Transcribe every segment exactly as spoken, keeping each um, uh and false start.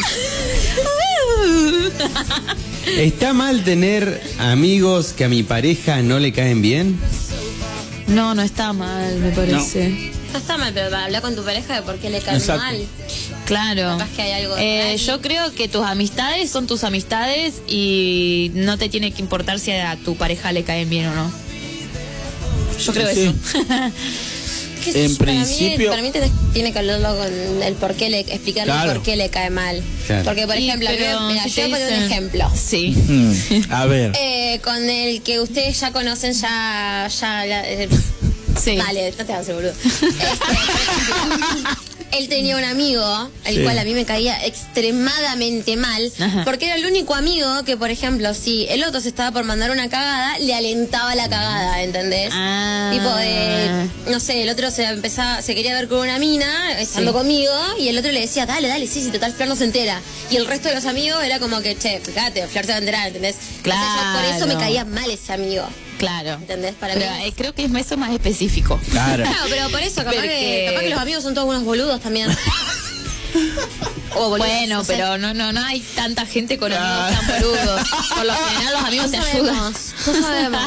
¿Está mal tener amigos que a mi pareja no le caen bien? No, no está mal, me parece. No. No está mal, pero habla con tu pareja de por qué le cae mal. Claro. Capaz que hay algo eh, yo creo que tus amistades son tus amistades y no te tiene que importar si a tu pareja le caen bien o no. Yo creo sí. eso. En para principio... Mí, para mí te, tiene que hablarlo con el por qué le... Explicarle claro. por qué le cae mal. Claro. Porque, por Y, ejemplo, pero, mira, si yo voy a poner dicen... un ejemplo. Sí. Mm, a ver. Eh, con el que ustedes ya conocen, ya... ya, ya eh, Sí. Dale, no te hagas el boludo. Este, él tenía un amigo, el sí. cual a mí me caía extremadamente mal, Ajá. porque era el único amigo que, por ejemplo, si el otro se estaba por mandar una cagada, le alentaba la cagada, ¿entendés? Ah. Tipo de, no sé, el otro se empezaba, se quería ver con una mina, estando Sí. conmigo, y el otro le decía, dale, dale, sí, sí, total, Flor no se entera. Y el resto de los amigos era como que, che, fíjate, Flor se va a enterar, ¿entendés? Claro. Entonces yo por eso me caía mal ese amigo. Claro. ¿Entendés? Para pero, mí. eh, creo que es eso más específico. Claro. Claro, pero por eso, capaz, Porque- que, capaz que los amigos son todos unos boludos también. O boludos, Bueno, no sé. pero no, no, no hay tanta gente con Ah. amigos tan boludos. Por lo general los amigos No te sabemos, ayudan. no sabemos.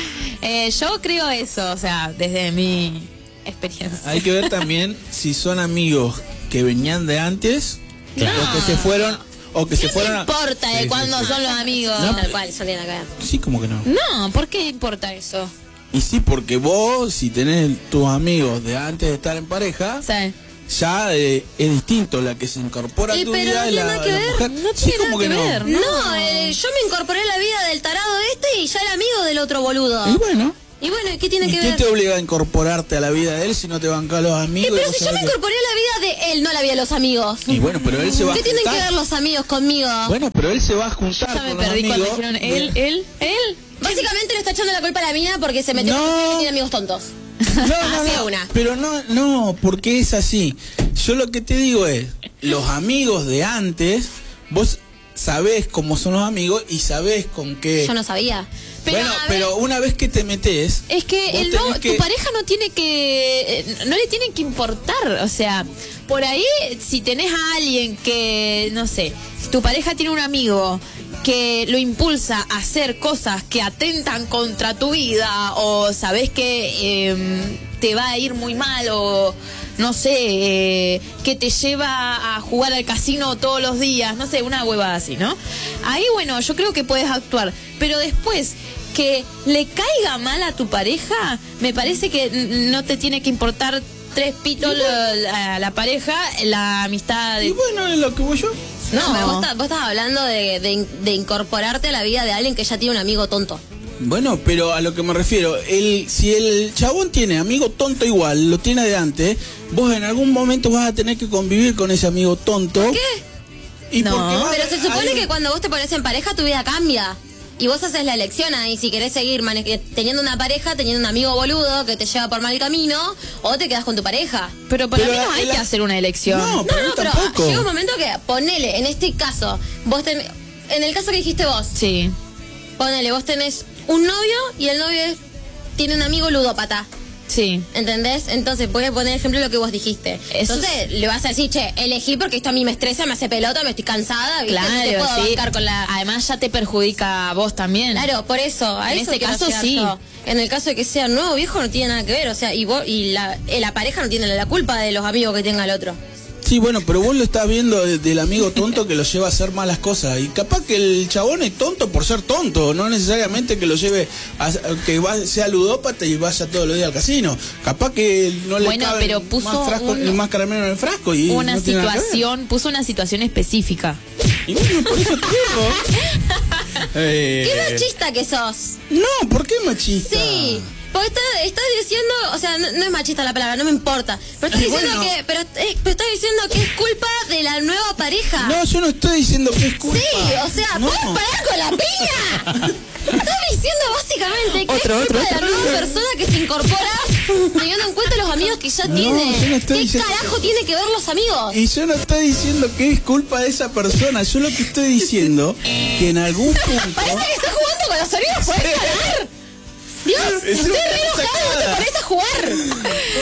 eh, yo creo eso, o sea, desde mi experiencia. Hay que ver también si son amigos que venían de antes Claro. o que se fueron o que se fueron No a... importa de Sí, cuándo sí, sí. son los amigos. No, tal cual, eso tiene que ver. Sí, como que no. No, ¿por qué importa eso? Y sí, porque vos, si tenés tus amigos de antes de estar en pareja, Sí. ya eh, es distinto la que se incorpora a Y tu pero vida no y tiene la, nada que la ver, mujer. no Sí, tiene como nada que no. ver. No, No. eh, yo me incorporé a la vida del tarado este y ya era amigo del otro boludo. Y bueno, Y bueno, ¿qué tiene ¿y que quién ver? te obliga a incorporarte a la vida de él si no te banca a los Eh, amigos? pero y si vos yo me sabés que- incorporé a la vida de él, no a la vida de los amigos. Y bueno, pero él se va a ¿Qué tienen que juntar. ver los amigos conmigo? Bueno, pero él se va a juntar Ya me con los perdí amigos. cuando dijeron él, él, él. Básicamente le está echando la culpa a la mina porque se metió No. con un y tiene amigos tontos. No, no, Así no, una. pero no, no, porque es así. Yo lo que te digo es, los amigos de antes, vos sabés cómo son los amigos y sabés con qué... Yo no sabía. Pero, bueno, a ver, pero una vez que te metés... Es que, vos el no, tenés que- tu pareja no tiene que, eh, no le tiene que importar, o sea, por ahí si tenés a alguien que, no sé, tu pareja tiene un amigo que lo impulsa a hacer cosas que atentan contra tu vida o sabés que eh, te va a ir muy mal o no sé, eh, que te lleva a jugar al casino todos los días, no sé, una huevada así, ¿no? Ahí, bueno, yo creo que puedes actuar, pero después que le caiga mal a tu pareja, me parece que n- no te tiene que importar tres pitos la, la- la pareja, la amistad Y de... bueno, es lo que voy yo. No, pero vos, estás, vos estás hablando de, de, de incorporarte a la vida de alguien que ya tiene un amigo tonto. Bueno, pero a lo que me refiero, el, si el chabón tiene amigo tonto igual, lo tiene de antes, vos en algún momento vas a tener que convivir con ese amigo tonto. ¿Por qué? Y No. porque va a Pero haber- se supone hay- que cuando vos te pones en pareja tu vida cambia. Y vos haces la elección ahí si querés seguir mane- teniendo una pareja, teniendo un amigo boludo que te lleva por mal camino, o te quedás con tu pareja. Pero para Pero mí no hay la- que hacer una elección. No, No, pero no, yo pero tampoco. llega un momento que, ponele, en este caso, vos tenés, en el caso que dijiste vos, Sí. ponele, vos tenés un novio y el novio es- tiene un amigo ludópata. Sí. ¿Entendés? Entonces, voy a poner ejemplo lo que vos dijiste. Eso Entonces, le vas a decir, che, elegí porque esto a mí me estresa, me hace pelota, me estoy cansada, ¿viste? No te Claro, puedo sí. bancar con la... Además ya te perjudica a vos también. Claro, por eso, a En eso ese quiero caso, llegar sí. yo. En el caso de que sea nuevo viejo no tiene nada que ver, o sea, y vos y la, eh, la pareja no tiene la culpa de los amigos que tenga el otro. Sí, bueno, pero vos lo estás viendo de- del amigo tonto que lo lleva a hacer malas cosas. Y capaz que el chabón es tonto por ser tonto, no necesariamente que lo lleve a que va, sea ludópata y vaya todos los días al casino. Capaz que no le Bueno, cabe pero el puso más, frasco, un- el más caramelo en el frasco. Y Una no tiene nada que ver. situación, puso una situación específica. Y bueno, por eso te digo. Eh, ¡Qué machista que sos! No, ¿por qué machista? Sí, porque estás está diciendo, o sea, no, no es machista la palabra, no me importa. Pero estás Y diciendo bueno. que, pero, eh, pero estás diciendo que es culpa de la nueva pareja. No, yo no estoy diciendo que es culpa. Sí, o sea, no. ¿puedes parar con la piña? Estás diciendo básicamente que Otro, es culpa otro, de la otro. nueva persona que se incorpora teniendo en cuenta los amigos que ya No, tiene. yo no estoy ¿Qué diciendo- carajo tiene que ver los amigos? Y yo no estoy diciendo que es culpa de esa persona, yo lo que estoy diciendo que en algún punto... Parece que estás jugando con los amigos, ¿puedes parar? Dios, Es estoy una re enojado, ¿no te sacada. parece a jugar?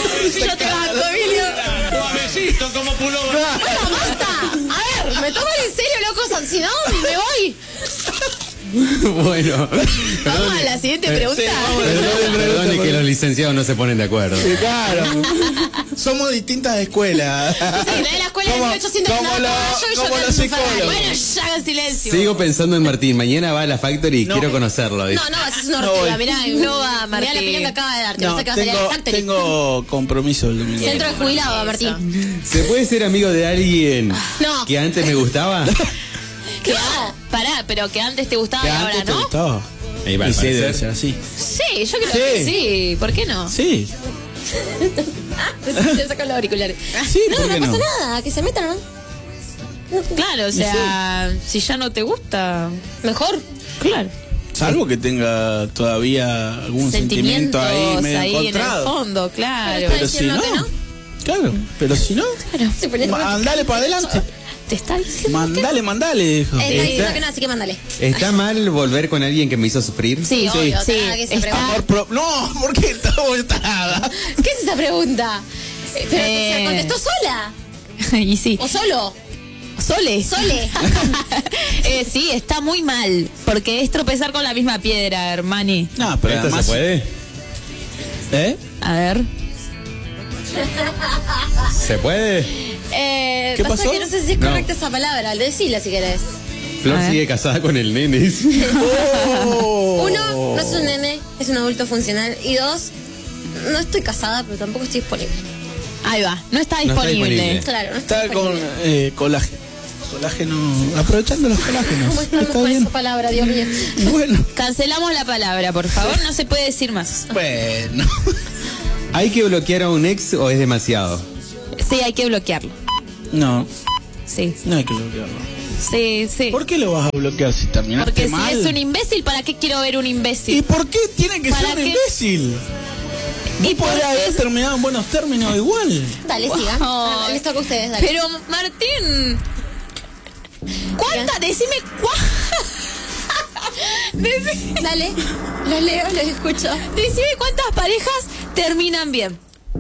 Yo te banco, Emilio. Suavecito como pullover. Bueno, basta. A ver, me tomo en si no, me voy. Bueno. Vamos a la siguiente pregunta. Sí, vamos a la Perdone, siguiente perdone pregunta. que los licenciados no se ponen de acuerdo. Sí, claro. Somos distintas escuelas. Sí, la de la escuela de Como- mil ochocientos como no, los- yo y yo como canto los un Ferrari. psicólogos. Bueno, ya hagan silencio. Sigo pensando en Martín. Mañana va a la Factory y No. quiero conocerlo. dice. No, no, esa es una No ortiga, voy. mirá. No va, Mirá Martín. la opinión que acaba de darte. No, No, sé qué va a salir tengo, de Factory. tengo compromiso el domingo. Centro de jubilado, Martín. ¿Se puede ser amigo de alguien No. que antes me gustaba? Que, ah, pará, pero que antes te gustaba ¿Que y antes ahora te no. gustaba? Ahí va, Y al sí, parecer. debe ser así. Sí, yo creo Sí. que sí. ¿Por qué no? Sí, Te sacan los auriculares. sí, No, ¿por no qué pasa no? nada, que se metan, ¿no? Claro, o sea, si ya no te gusta, Mejor. claro. Salvo que tenga todavía algún sentimiento ahí medio ahí en el encontrado. fondo, claro. Pero Pero si diciendo no, que no. claro, pero si no, Se pone- mandale para adelante. Te está diciendo. Mandale, mandale, dijo. Eh, Está diciendo Está- que no, así que mándale. ¿Está mal volver con alguien que me hizo sufrir? Sí, Sí, obvio, sí. tarada que se está- pregunta. Amor pro- No, ¿por qué estamos tarada? ¿Qué es esa pregunta? Eh, Pero Eh. se contestó sola. y sí. O solo. Sole. Sole. eh, sí, está muy mal. Porque es tropezar con la misma piedra, hermani. No, pero ¿Esto además. se puede? ¿Eh? A ver. ¿Se puede? Eh, ¿Qué pasa pasó? que no sé si es No. correcta esa palabra. Decila si querés. Flor A ver. sigue casada con el nene. dice. Oh. Uno, no es un nene, es un adulto funcional. Y dos, no estoy casada, pero tampoco estoy disponible. Ahí va. No está está disponible. disponible. Claro, no estoy Está con disponible. eh, colágeno. Colágeno. Aprovechando los colágenos. ¿Cómo estamos Está con bien. esa palabra, Dios mío? Bueno. Cancelamos la palabra, por favor. No se puede decir más. Bueno. ¿Hay que bloquear a un ex o es demasiado? Sí, hay que bloquearlo. No, Sí. no hay que bloquearlo. Sí, sí. ¿Por qué lo vas a bloquear si terminaste Porque mal? si es un imbécil, ¿para qué quiero ver un ¿Y imbécil? por qué tiene que ¿Para ser un qué? imbécil? ¿Y Y podría por qué? haber terminado en buenos términos igual. Dale, sigan. Ay. Les toca a ustedes, dale. Pero, Martín, ¿cuántas? Decime cuántas. Dale, los leo, los escucho. Decime cuántas parejas terminan bien.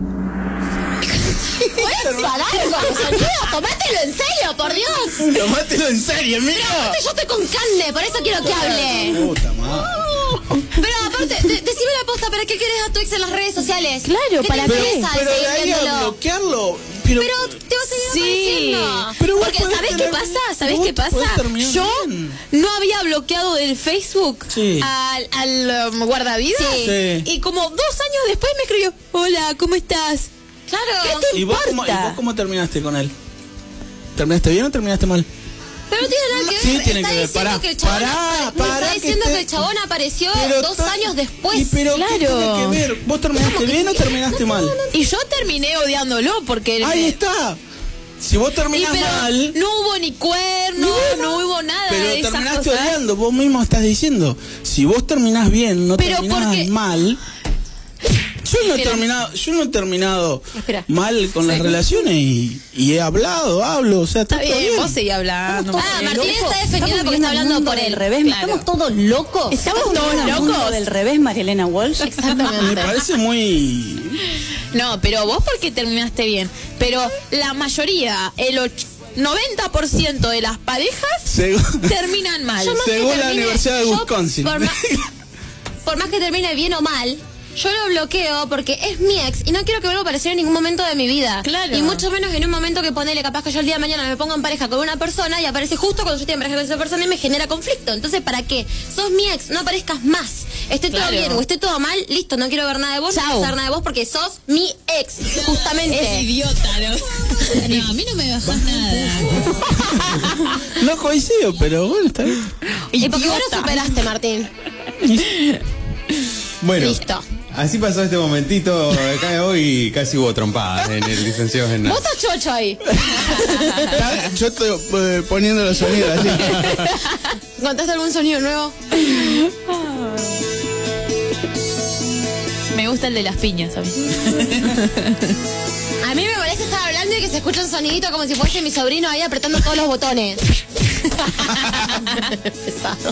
¿Puedes parar con sonido? Tomátelo en serio, por Dios. Tomátelo en serio, mira. Aparte yo estoy con carne, por eso quiero que hable. Puta madre. Pero aparte, de- decime la posta, ¿para qué querés a tu ex en las redes sociales? Claro, ¿Qué ¿para te qué? interesa Pero de seguir ahí a viéndolo? bloquearlo. Pero, Pero te va a seguir Sí. apareciendo. Pero vos Porque podés ¿sabés qué tener- pasa? ¿Sabés vos qué pasa? podés terminar Yo bien. no había bloqueado del Facebook Sí. al, al um, guardavidas. Sí. Y como dos años después me escribió, hola, ¿cómo estás? Claro. ¿Qué te ¿Y vos, cómo, ¿Y importa? vos cómo terminaste con él? ¿Terminaste bien o terminaste mal? Pero no tiene nada que ver. Sí, tiene está que ver. diciendo Pará, que el chabón, pará, apa- pará, está que diciendo te- que el chabón apareció Pero dos ta- años después. ¿Y pero claro. qué tiene que ver? ¿Vos terminaste bien o terminaste mal? Y yo terminé odiándolo porque... Ahí me- está. Si vos Y terminás pero mal... no hubo ni cuerno, y bueno, no hubo nada Pero de esas terminaste cosas. odiando, vos mismo estás diciendo. Si vos terminás bien, no Pero terminás porque- mal... Yo no he Pero- terminado, yo no he terminado Espera. mal con las relaciones y, y he hablado, hablo, o sea, está, Está todo bien, bien. vos seguís hablando. Ah, Martín está defendiendo porque está hablando por él. del revés, Claro. estamos todos locos. Estamos todos viviendo un locos. mundo del revés, María Elena Walsh. Me Exactamente. parece muy... No, pero vos porque terminaste bien. Pero la mayoría, el och- noventa por ciento de las parejas Según, terminan mal. Yo más que según la termine- Universidad de yo, Wisconsin. Por más, por más que termine bien o mal, yo lo bloqueo porque es mi ex y no quiero que vuelva a aparecer en ningún momento de mi vida. Claro. Y mucho menos en un momento que ponele, capaz que yo el día de mañana me ponga en pareja con una persona y aparece justo cuando yo estoy en pareja con esa persona y me genera conflicto. Entonces, ¿para qué? Sos mi ex, no aparezcas más. Esté todo Claro. bien o esté todo mal, listo, no quiero ver nada de vos, no Chau. quiero saber nada de vos porque sos mi ex, justamente. idiota, ¿no? No, a mí no me bajás nada. No coincido, pero bueno, está bien. Y porque vos lo superaste, Martín. Bueno, Listo. así pasó este momentito acá de hoy, casi hubo trompadas en el licenciado Hernán. Vos estás chocho ahí. Está- Yo estoy eh, poniendo los sonidos así. ¿Contaste algún sonido nuevo? Me gusta el de las piñas a mí. A mí me molesta estar hablando y que se escucha un sonidito como si fuese mi sobrino ahí apretando todos los botones. Pesado.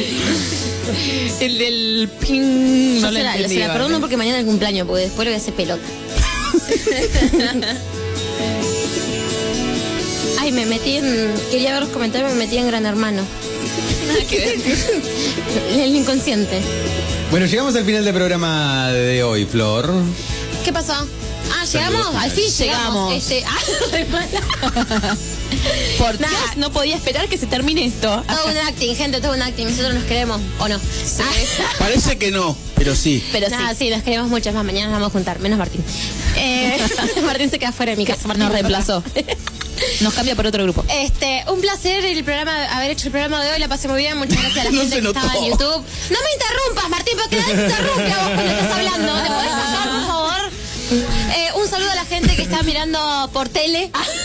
El del ping. Yo No lo se la, entendí, se la vale. perdono porque mañana es el cumpleaños, porque después le voy a hacer pelota. Ay, me metí en... Quería ver los comentarios, me metí en Gran Hermano. Nada que ver. El inconsciente. Bueno, llegamos al final del programa de hoy, Flor. ¿Qué pasó? Ah, ¿llegamos? Saludos. Al fin Llegamos. llegamos. Este, ah, re mala. Por Nah. Dios, no podía esperar que se termine esto. Todo un acting, gente, todo un acting. Nosotros nos queremos, ¿o no? Ah. Parece que no, pero sí. Pero Nada, sí, sí, nos queremos mucho. Es más, mañana nos vamos a juntar, menos Martín. Eh, Martín se queda fuera de mi casa. Martín nos reemplazó. Nos cambia por otro grupo. Este, un placer el programa, haber hecho el programa de hoy, la pasé muy bien, muchas gracias a la No gente se que estaba notó. en YouTube. No me interrumpas, Martín, porque nadie te interrumpe a vos cuando estás hablando. ¿Te podés callar, por favor? Eh, un saludo a la gente que está mirando por tele.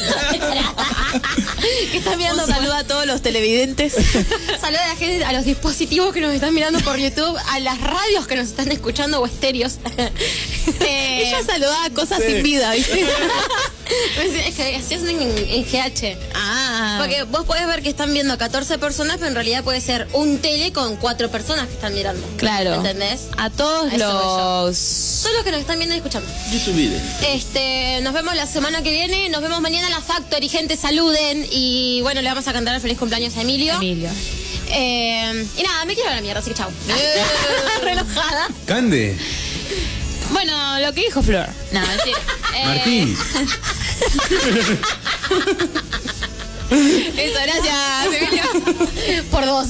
que está mirando Un saludo por... a todos los televidentes. Saludo a la gente, a los dispositivos que nos están mirando por YouTube, a las radios que nos están escuchando o estéreos. Eh, Ella saludaba cosas Sí. sin vida, ¿viste? es que así es en, en G H. Ah. Porque vos podés ver que están viendo catorce personas, pero en realidad puede ser un tele con cuatro personas que están mirando. Claro. ¿Entendés? A todos A eso voy los... Son los que nos están viendo y escuchando. YouTube video. Este, nos vemos la semana que viene, nos vemos mañana en la Factory, gente, saluden y bueno, le vamos a cantar el feliz cumpleaños a Emilio. Emilio. Eh, y nada, me quiero a la mierda, así que chau. Relojada. Cande. Bueno, lo que dijo Flor. Nada, mentira. Eh, Martín. Eso, gracias, Emilio. Por dos.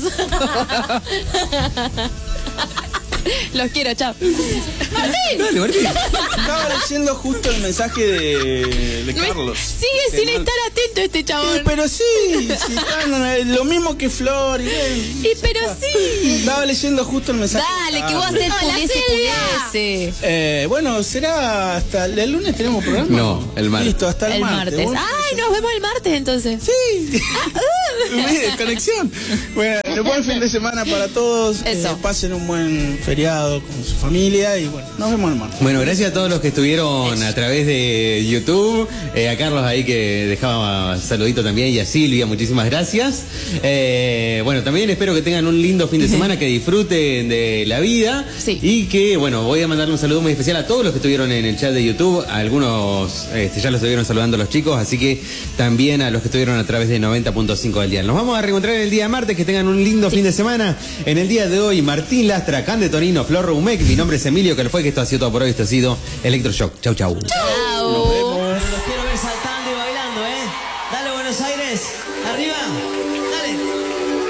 Los quiero, chao. Dale, Martín. Estaba leyendo justo el mensaje de, de Carlos. Sigue Que sin no- estar atento este Sí, chabón. pero sí, sí están, eh, lo mismo que Flor. Y, eh, Y pero sí. estaba leyendo justo el mensaje. Dale, de que vos Carlos. haces Hola, pudiese, Silvia. pudiese. Eh, bueno, será hasta el lunes tenemos programa. No, el martes. Listo, hasta el, El martes. Bueno, Ay, nos vemos el martes entonces. Sí. Mire, conexión. Bueno, un buen fin de semana para todos. Eso. Eh, pasen un buen feriado con su familia y bueno, nos vemos el martes. Bueno, gracias a todos los que estuvieron a través de YouTube, eh, a Carlos ahí que dejaba saludito también y a Silvia, muchísimas gracias. Eh, bueno, también espero que tengan un lindo fin de semana, que disfruten de la vida Sí. y que, bueno, voy a mandarle un saludo muy especial a todos los que estuvieron en el chat de YouTube, a algunos este, ya los estuvieron saludando los chicos, así que también a los que estuvieron a través de noventa punto cinco del dial. Nos vamos a reencontrar el día martes, que tengan un lindo fin de semana. En el día de hoy, Martín Lastra, Cande Tonino, Flor Rumec, mi nombre es Emilio, que fue que esto ha sido todo por hoy, esto ha sido Electroshock. Chau, chau. Chao.